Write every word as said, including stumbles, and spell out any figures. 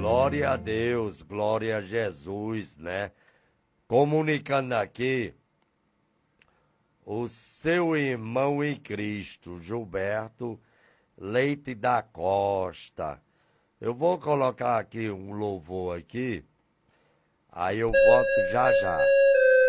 Glória a Deus, glória a Jesus, né? Comunicando aqui o seu irmão em Cristo, Gilberto Leite da Costa. Eu vou colocar aqui um louvor aqui, aí eu volto já já.